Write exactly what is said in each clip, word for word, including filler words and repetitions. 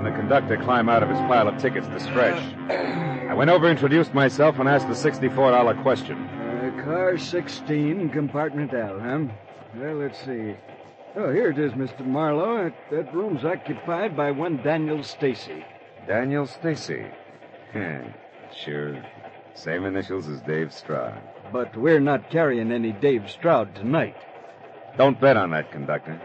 the conductor climb out of his pile of tickets to stretch. I went over, introduced myself, and asked the sixty-four dollar question. Uh, car sixteen, compartment L, huh? Well, let's see. Oh, here it is, Mister Marlowe. That, that room's occupied by one Daniel Stacy. Daniel Stacy? Sure. Same initials as Dave Stroud. But we're not carrying any Dave Stroud tonight. Don't bet on that, conductor.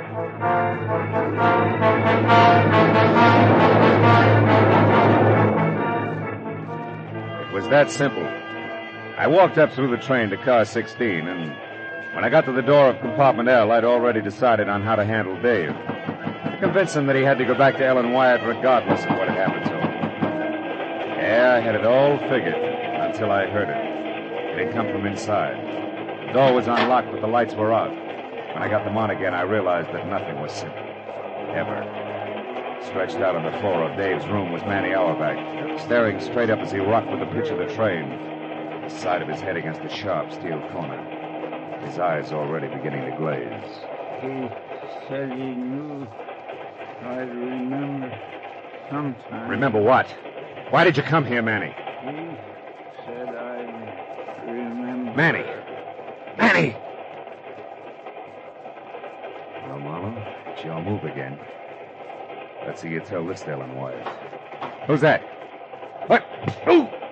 It was that simple. I walked up through the train to car sixteen, and when I got to the door of compartment L, I'd already decided on how to handle Dave. Convince him that he had to go back to Ellen Wyatt regardless of what had happened to him. Yeah, I had it all figured until I heard it. It had come from inside. The door was unlocked, but the lights were out. When I got them on again, I realized that nothing was simple. Ever. Stretched out on the floor of Dave's room was Manny Auerbach, staring straight up as he rocked with the pitch of the train, the side of his head against the sharp steel corner, his eyes already beginning to glaze. He said he knew I'd remember sometime. Remember what? Why did you come here, Manny? He said I'd remember. Manny! Manny! Well, Marlowe, it's your move again. Let's see you tell this to Ellen Wyatt. Who's that? What? Ooh!